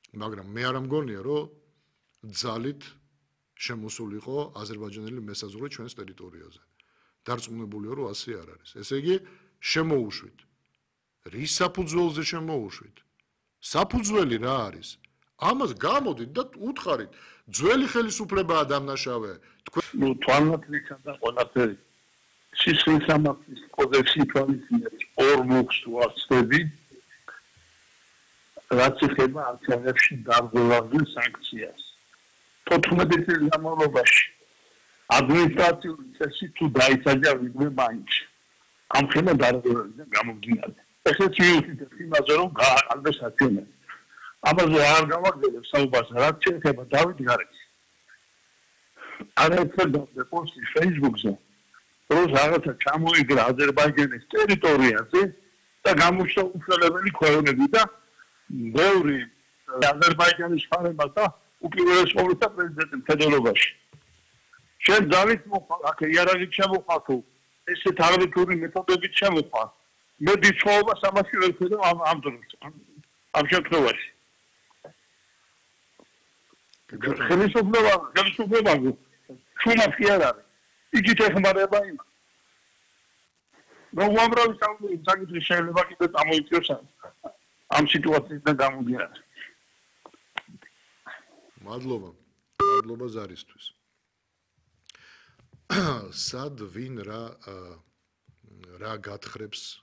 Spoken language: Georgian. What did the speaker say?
მაგრამ მე არ მგონია, რომ ძალით შემოსულიყო აზერბაიჯანელი მესაზღვრე ჩვენს ტერიტორიაზე. დარწმუნებულია, რომ ასე არ არის. ესე იგი, შემოუშვით. რის საფუძველზე შემოუშვით? საფუძველი რა არის? ამას გამოდით და უთხარით, ძველი ხელისუფლებაა დამნაშავე. ნუ თვალნათლისა და ყველაფერი სისხლისამართლის კოდექსი თვალისწინებს ორ მუხს ვარცხები, რაც ეხება არჩევნებში დარღვევასა სანქციას. 14 წლის განმავლობაში ადმინისტრაციული წესი თუ დაიცაჯა ვინმე მაინც. ამ ხელა დარღვევებიდან გამომდინარე. ესეც მიუთითებს იმაზე, რომ გააყალბეს არჩევნები. ამაზე არ გავაგზავნებ საუბარს, რაც შეეხება დავით გარეჯს. არაერთხელ დავდე პოსტი Facebook-ზე, რომ რაღაცა ჩამოიგრა აზერბაიჯანის ტერიტორიაზე და გამოჩნდა უშველებელი ქვეყნები და ბევრი აზერბაიჯანის ხარება და უპირველეს ყოვლისა პრეზიდენტი მხედველობაში. შენ დავით მოხვალ, აქ იარაღით შემოხვალ თუ ესეთ არბიტრული მეთოდებით შემოხვალ. მე დიცხობას ამაში ვერ ხედავ ამ დროს, ამ შემთხვევაში. ხელისუფლება შუნა კი არ არის. იგით ეხმარება იმას. რომ უამრავი საკითხი შეიძლება კიდე წამოიწიოს ამ სიტუაციიდან გამომდინარე. მადლობა ზარისთვის. სად ვინ რა გათხრებს